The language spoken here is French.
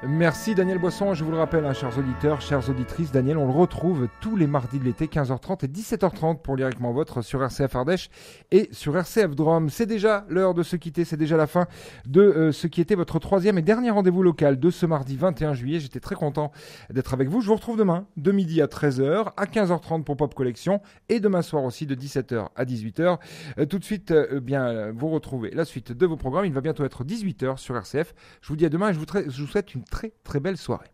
Merci Daniel Boisson, je vous le rappelle, chers auditeurs, chères auditrices, Daniel, on le retrouve tous les mardis de l'été, 15h30 et 17h30 pour Lyriquement Votre sur RCF Ardèche et sur RCF Drôme. C'est déjà l'heure de se quitter, c'est déjà la fin de ce qui était votre troisième et dernier rendez-vous local de ce mardi 21 juillet. J'étais très content d'être avec vous. Je vous retrouve demain de midi à 13h, à 15h30 pour Pop Collection et demain soir aussi de 17h à 18h. Tout de suite, vous retrouvez la suite de vos programmes. Il va bientôt être 18h sur RCF. Je vous dis à demain et je vous souhaite une très très belle soirée.